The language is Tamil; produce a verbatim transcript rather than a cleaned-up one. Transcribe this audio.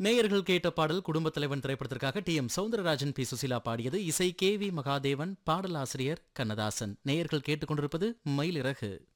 நேயர்கள் கேட்ட பாடல் குடும்பத் தலைவன் திரைப்படத்திற்காக D M Soundararajan B Susheela பாடியது. இசை கே வி மகாதேவன், பாடலாசிரியர் கண்ணதாசன். நேயர்கள் கேட்டுக்கொண்டிருப்பது மயிலிறகு.